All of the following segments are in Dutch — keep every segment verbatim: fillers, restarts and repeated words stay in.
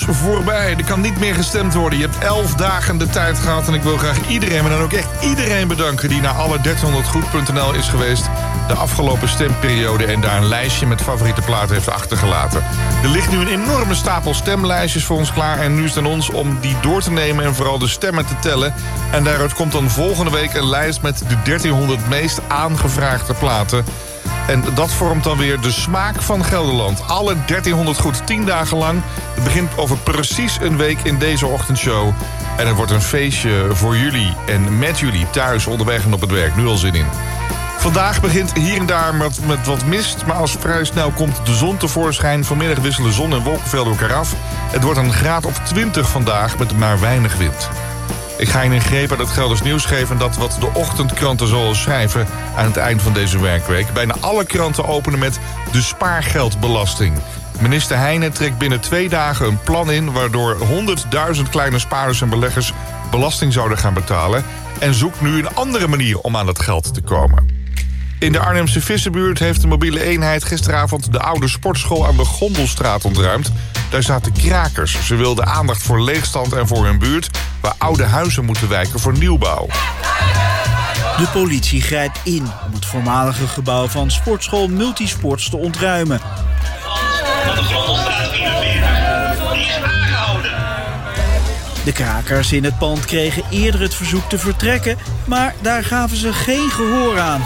voorbij. Er kan niet meer gestemd worden. Je hebt elf dagen de tijd gehad. En ik wil graag iedereen, maar dan ook echt iedereen bedanken... die naar alle dertienhonderd goed punt n l is geweest... de afgelopen stemperiode en daar een lijstje met favoriete platen heeft achtergelaten. Er ligt nu een enorme stapel stemlijstjes voor ons klaar... en nu is het aan ons om die door te nemen en vooral de stemmen te tellen. En daaruit komt dan volgende week een lijst met de dertienhonderd meest aangevraagde platen... En dat vormt dan weer de smaak van Gelderland. Alle dertienhonderd goed, tien dagen lang. Het begint over precies een week in deze ochtendshow. En het wordt een feestje voor jullie en met jullie thuis, onderweg en op het werk. Nu al zin in. Vandaag begint hier en daar met, met wat mist, maar als vrij snel komt de zon tevoorschijn. Vanmiddag wisselen zon en wolkenvelden elkaar af. Het wordt een graad of twintig vandaag met maar weinig wind. Ik ga je een greep uit het Gelders nieuws geven... dat wat de ochtendkranten zullen schrijven aan het eind van deze werkweek. Bijna alle kranten openen met de spaargeldbelasting. Minister Heijnen trekt binnen twee dagen een plan in... waardoor honderdduizend kleine spaarders en beleggers belasting zouden gaan betalen... en zoekt nu een andere manier om aan dat geld te komen. In de Arnhemse Vissenbuurt heeft de mobiele eenheid gisteravond... de oude sportschool aan de Gondelstraat ontruimd. Daar zaten krakers. Ze wilden aandacht voor leegstand en voor hun buurt... waar oude huizen moeten wijken voor nieuwbouw. De politie grijpt in om het voormalige gebouw van sportschool Multisports te ontruimen. Van de Gondelstraat vierenveertig. Die is aangehouden. De krakers in het pand kregen eerder het verzoek te vertrekken... maar daar gaven ze geen gehoor aan.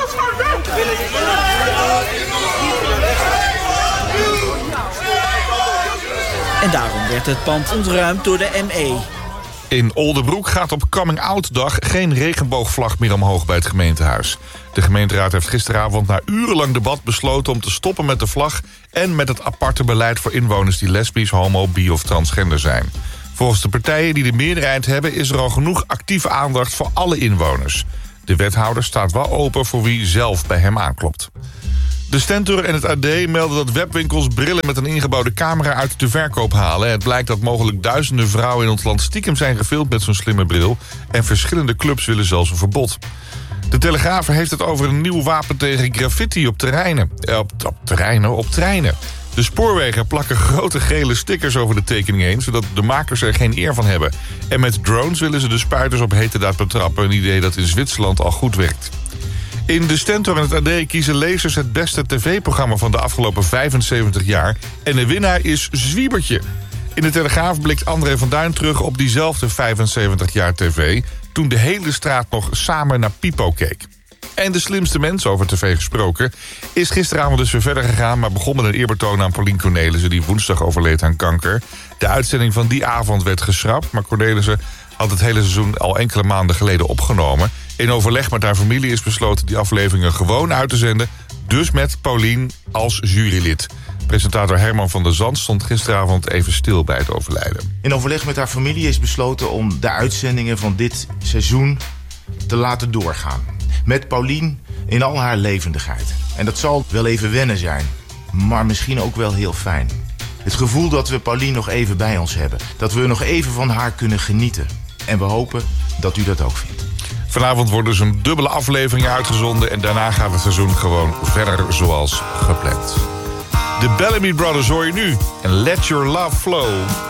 En daarom werd het pand ontruimd door de M E. In Oldebroek gaat op Coming Out dag geen regenboogvlag meer omhoog bij het gemeentehuis. De gemeenteraad heeft gisteravond na urenlang debat besloten om te stoppen met de vlag... en met het aparte beleid voor inwoners die lesbisch, homo, bi of transgender zijn. Volgens de partijen die de meerderheid hebben is er al genoeg actieve aandacht voor alle inwoners. De wethouder staat wel open voor wie zelf bij hem aanklopt. De Stentor en het A D melden dat webwinkels brillen met een ingebouwde camera uit de verkoop halen. Het blijkt dat mogelijk duizenden vrouwen in ons land stiekem zijn gefilmd met zo'n slimme bril. En verschillende clubs willen zelfs een verbod. De Telegraaf heeft het over een nieuw wapen tegen graffiti op terreinen. Eh, op, op terreinen, op treinen. De spoorwegen plakken grote gele stickers over de tekening heen... zodat de makers er geen eer van hebben. En met drones willen ze de spuiters op heterdaad betrappen. Een idee dat in Zwitserland al goed werkt. In de Stentor en het A D kiezen lezers het beste tv-programma van de afgelopen vijfenzeventig jaar. En de winnaar is Zwiebertje. In de Telegraaf blikt André van Duin terug op diezelfde vijfenzeventig jaar tv... toen de hele straat nog samen naar Pipo keek. En de slimste mens, over tv gesproken, is gisteravond dus weer verder gegaan... maar begon met een eerbetoon aan Paulien Cornelissen... die woensdag overleed aan kanker. De uitzending van die avond werd geschrapt, maar Cornelissen had het hele seizoen al enkele maanden geleden opgenomen. In overleg met haar familie is besloten die afleveringen gewoon uit te zenden... dus met Paulien als jurylid. Presentator Herman van der Zand stond gisteravond even stil bij het overlijden. In overleg met haar familie is besloten om de uitzendingen van dit seizoen te laten doorgaan. Met Paulien in al haar levendigheid. En dat zal wel even wennen zijn, maar misschien ook wel heel fijn. Het gevoel dat we Paulien nog even bij ons hebben. Dat we nog even van haar kunnen genieten. En we hopen dat u dat ook vindt. Vanavond wordt dus een dubbele aflevering uitgezonden... en daarna gaat het seizoen gewoon verder zoals gepland. De Bellamy Brothers hoor je nu. En Let Your Love Flow.